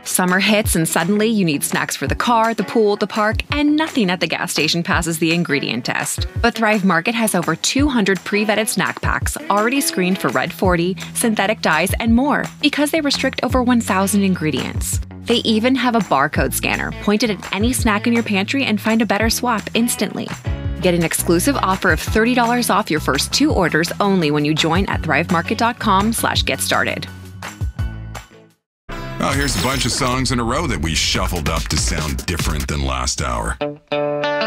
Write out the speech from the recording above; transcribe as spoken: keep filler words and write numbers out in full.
Summer hits and suddenly you need snacks for the car, the pool, the park, and nothing at the gas station passes the ingredient test. But Thrive Market has over two hundred pre-vetted snack packs already screened for Red forty, synthetic dyes, and more because they restrict over one thousand ingredients. They even have a barcode scanner pointed at any snack in your pantry and find a better swap instantly. Get an exclusive offer of thirty dollars off your first two orders only when you join at thrivemarket.com slash get started. Oh, here's a bunch of songs in a row that we shuffled up to sound different than last hour.